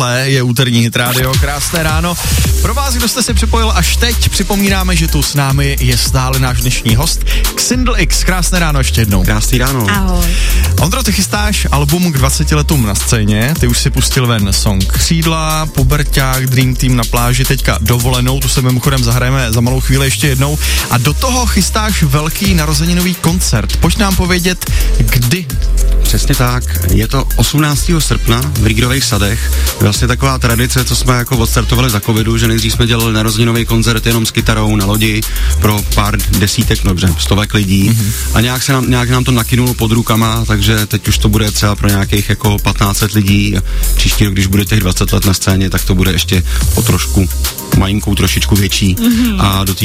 tohle je úterní Hit Radio, krásné ráno. Pro vás, kdo jste se připojil až teď, připomínáme, že tu s námi je stále náš dnešní host Xindl X. Krásné ráno ještě jednou. Krásný ráno. Ahoj. Ondro, ty chystáš album k 20 letům na scéně, ty už si pustil ven song Křídla, Puberťák, Dream Team na pláži, teďka Dovolenou, tu se mimochodem zahrajeme za malou chvíli ještě jednou a do toho chystáš velký narozeninový koncert. Pojď nám povědět, kdy? Přesně tak, je to 18. srpna v Rígrových sadech, vlastně taková tradice, co jsme jako odstartovali za covidu, že nejdřív jsme dělali narozeninový koncert jenom s kytarou na lodi pro pár desítek, dobře, stovek lidí a nějak nám to nakynulo pod rukama, takže teď už to bude třeba pro nějakých jako 1500 lidí a příští rok, když bude těch 20 let na scéně, tak to bude ještě o trošku malinkou, trošičku větší a do té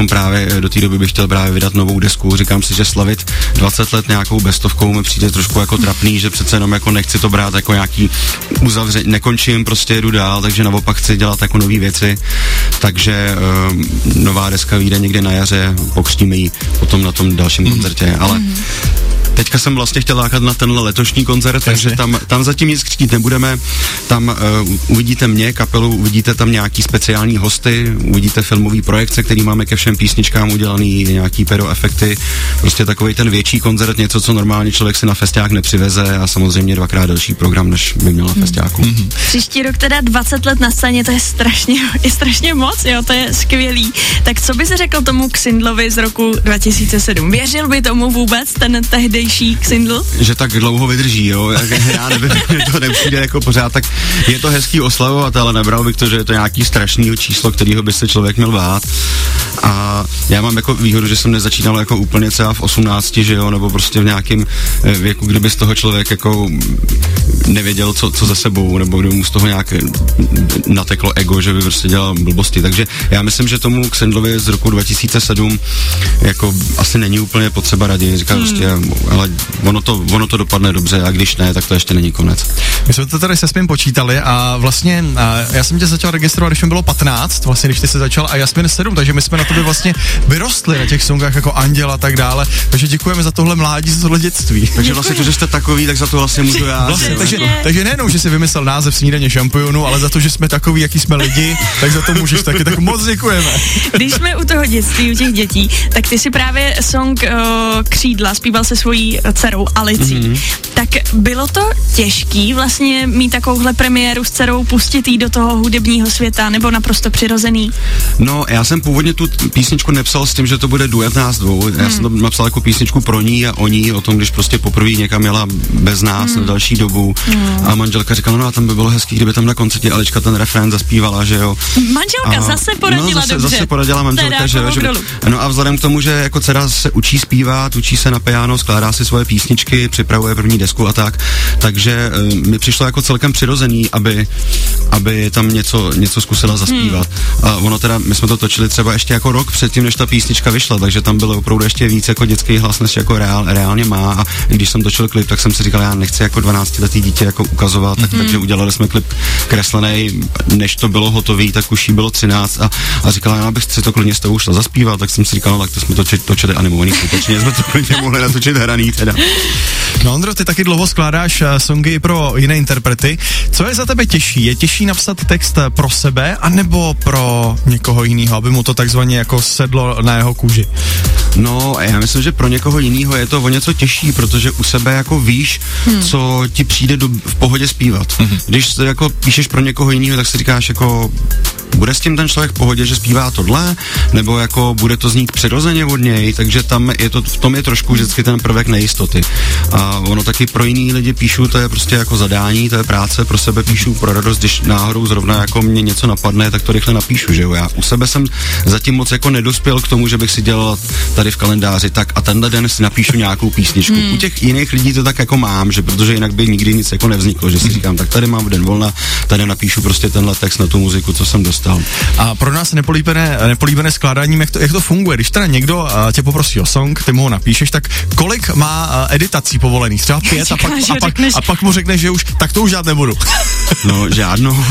doby bych chtěl právě vydat novou desku. Říkám si, že slavit 20 let nějakou bestovkou mi přijde trošku jako trapný, že přece jenom jako nechci to brát jako nějaký uzavření, nekončím, prostě jdu dál, takže naopak chci dělat jako nový věci, takže nová deska vyjde někde na jaře, pokřtíme ji potom na tom dalším koncertě, ale teďka jsem vlastně chtěl lákat na tenhle letošní koncert, takže tam zatím nic křtít nebudeme, tam uvidíte mě, kapelu, uvidíte tam nějaký speciální hosty, uvidíte filmový projekce, který máme ke všem písničkám udělaný, nějaký pedoefekty, prostě takovej ten větší koncert, něco, co normálně člověk si na festiák nepřiveze a samozřejmě dvakrát delší program, než by měl na festiáku. Příští rok teda 20 let na scéně, to je strašně moc, jo, to je skvělý. Tak co bys řekl tomu Xindlovi z roku 2007? Věřil by tomu vůbec ten tehdejší Xindl? Že tak dlouho vydrží, jo, já nevím, to nepřijde jako pořád, tak je to hezký oslavovat, ale nebral bych to, že je to nějaký strašný číslo, kterýho by se člověk měl bát. A já mám jako výhodu, že jsem nezačínal jako úplně třeba v 18, že jo, nebo prostě v nějakém věku, kdyby z toho člověk jako nevěděl, co za sebou, nebo kdyby mu z toho nějak nateklo ego, že by prostě dělal blbosti. Takže já myslím, že tomu Xindlovi z roku 2007 jako asi není úplně potřeba radit, říká prostě, ale ono to dopadne dobře a když ne, tak to ještě není konec. My jsme to tady se Jasmin počítali a vlastně já jsem tě začal registrovat, když mi bylo 15, vlastně když ty se začal a Jasmin 7, takže my jsme na tobě vlastně vyrostli na těch songách jako Anděl a tak dále, takže děkujeme za tohle mládí, za tohle dětství. Takže vlastně to, že jste takový, tak za to vlastně můžu já. Vlastně, takže nejenom, že jsi vymyslel název Snídaně šampionu, ale za to, že jsme takový, jaký jsme lidi, tak za to můžeš taky, tak moc děkujeme. Když jsme u toho dětství, u těch dětí, tak ty si právě song Křídla zpíval se svojí dcerou Alicí. Tak bylo to těžký vlastně mít takovouhle premiéru s dcerou, pustit jí do toho hudebního světa, nebo naprosto přirozený? No, já jsem původně tu písničku nepsal s tím, že to bude duet nás dvou. Já jsem to napsal jako písničku pro ní a o ní, o tom, když prostě poprvé někam jela bez nás na další dobu. A manželka říkala, no a tam by bylo hezký, kdyby tam na koncertě Alička ten refrén zaspívala, že jo. Manželka zase poradila dobře. Zase poradila manželka, že jo. No a vzhledem k tomu, že jako dcera se učí zpívat, učí se na piano, skládá si svoje písničky, připravuje první desku a tak, takže mi přišlo jako celkem přirozený, aby tam něco zkusila zaspívat. A ono teda, my jsme to točili třeba ještě jako rok předtím, než ta písnička vyšla, takže tam bylo opravdu ještě víc jako dětský hlas, než jako reálně má. A když jsem točil klip, tak jsem si říkal, já nechci jako 12letý dítě jako ukazovat, takže udělali jsme klip kreslený, než to bylo hotový, tak už jí bylo 13 a říkala, já bych si to klidně s tou už zaspíval, tak jsem si říkal, no tak to jsme točili animovaný, skutečně jsme to klidně mohli natočit hraný teda. No Ondro, ty taky dlouho skládáš songy pro jiné interprety. Co je za tebe těžší? Je těžší napsat text pro sebe, anebo pro někoho jiného, aby mu to takzvaně jako sedlo na jeho kůži? No, já myslím, že pro někoho jiného je to o něco těžší, protože u sebe jako víš, co ti přijde v pohodě zpívat. Když jako píšeš pro někoho jiného, tak si říkáš jako, bude s tím ten člověk v pohodě, že zpívá tohle, nebo jako bude to znít přirozeně od něj, takže tam je to, v tom je trošku vždycky ten prvek nejistoty. A ono taky pro jiný lidi píšu, to je prostě jako zadání, to je práce, pro sebe píšu pro radost, když náhodou zrovna jako mě něco napadne, tak to rychle napíšu, že jo. Já u sebe jsem zatím moc jako nedospěl k tomu, že bych si dělal tady v kalendáři, tak a tenhle den si napíšu nějakou písničku. U těch jiných lidí to tak jako mám, že protože jinak by nikdy nic jako nevzniklo, že si říkám, tak tady mám den volna, tady napíšu prostě tenhle text na tu muziku, co jsem dostal. A pro nás nepolíbené skládáním, jak to funguje? Když teda někdo tě poprosí o song, ty mu ho napíšeš, tak kolik má editací povolených? Třeba 5 a pak mu řekneš, že už, tak to už dělat nebudu. No, žádnou.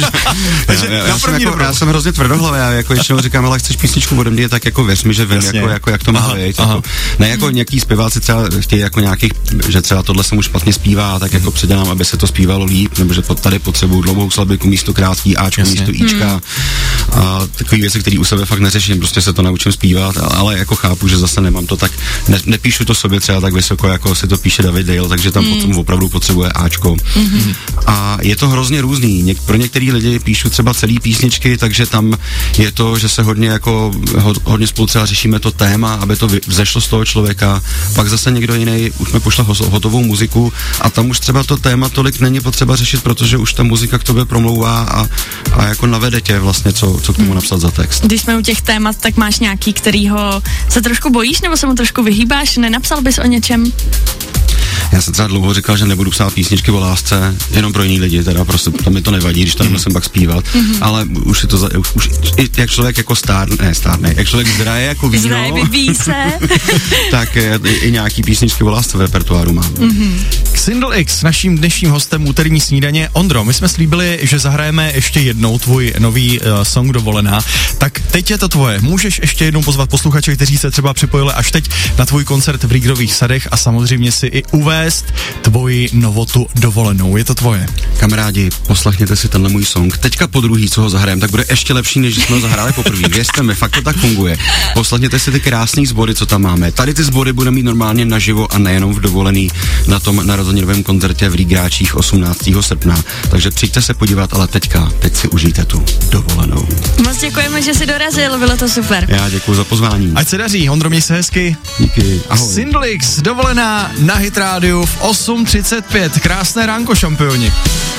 Já jsem hrozně tvrdohlavý, já jako většinou říkám, ale chceš písničku ode mě, tak jako věř mi, že vím, jak to má být. Jako, ne jako nějaký zpěváci třeba chtějí jako nějakých, že třeba tohle se mu špatně zpívá, tak jako předělám, aby se to zpívalo líp, nebo že tady potřebuju dlouhou slabiku místo krátký Ačko, místo Ička. A takové věci, které u sebe fakt neřeším, prostě se to naučím zpívat, ale jako chápu, že zase nemám to tak, nepíšu to sobě třeba tak vysoko, jako si to píše David Dale, takže tam potom opravdu potřebuje Ačko. A je to hrozně různý. Pro některý lidi píšu třeba celý písničky, takže tam je to, že se hodně spolu třeba řešíme to téma, aby to vzešlo z toho člověka, pak zase někdo jiný už mi pošle hotovou muziku a tam už třeba to téma tolik není potřeba řešit, protože už ta muzika k tobě promlouvá a jako navede tě vlastně, co k tomu napsat za text. Když jsme u těch témat, tak máš nějaký, kterýho se trošku bojíš nebo se mu trošku vyhýbáš? Nenapsal bys o něčem? Já jsem třeba dlouho říkal, že nebudu psát písničky o lásce, jenom pro jiný lidi, teda prostě tam mi to nevadí, když to nemusím pak zpívat, ale už je to, už jak člověk jako stárne, jak člověk zdraje jako víno, zdraje, vyvíjí se, tak i nějaký písničky o lásce v repertoáru mám. Xindl X, naším dnešním hostem úterní snídaně. Ondro, my jsme slíbili, že zahrajeme ještě jednou tvůj nový song Dovolená, tak teď je to tvoje. Můžeš ještě jednou pozvat posluchače, kteří se třeba připojili až teď na tvůj koncert v Rígrových sadech a samozřejmě si i uvést tvoji novotu Dovolenou. Je to tvoje. Kamarádi, poslechněte si tenhle můj song. Teďka po druhý, co ho zahrajem, tak bude ještě lepší, než jsme ho zahráli poprvé. Věřte mi, fakt to tak funguje. Poslechněte si ty krásný sbory, co tam máme. Tady ty sbory budeme mít normálně naživo a nejenom v Dovolený na tom narozeninovém koncertě v Rígráčích 18. srpna. Takže přijďte se podívat, ale teď si užijte tu Dovolenou. Moc děkujeme, že jsi dorazil, bylo to super. Já děkuji za pozvání. Ať se daří, Ondro, měj se hezky. Díky, ahoj. Xindl X, Dovolená na Hit Rádiu v 8:35. Krásné ránko, šampioni.